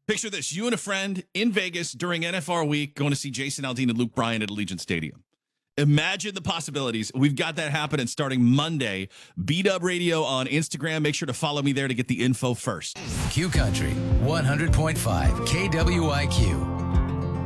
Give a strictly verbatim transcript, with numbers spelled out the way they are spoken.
Picture this, you and a friend in Vegas during N F R week going to see Jason Aldean and Luke Bryan at Allegiant Stadium. Imagine the possibilities. We've got that happening starting Monday. B-Dub Radio on Instagram. Make sure to follow me there to get the info first. Q Country, one hundred point five K W I Q.